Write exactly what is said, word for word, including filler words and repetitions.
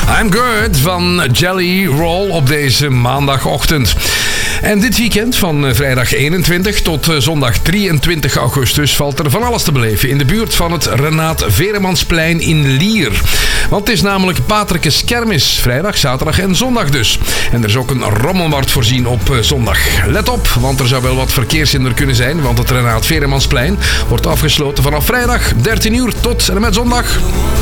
I'm Good van Jelly Roll op deze maandagochtend. En dit weekend van vrijdag eenentwintig tot zondag drieëntwintig augustus valt er van alles te beleven in de buurt van het Renaat Veremansplein in Lier. Want het is namelijk Paterkes Kermis, vrijdag, zaterdag en zondag dus. En er is ook een rommelmarkt voorzien op zondag. Let op, want er zou wel wat verkeershinder kunnen zijn, want het Renaat Veremansplein wordt afgesloten vanaf vrijdag dertien uur tot en met zondag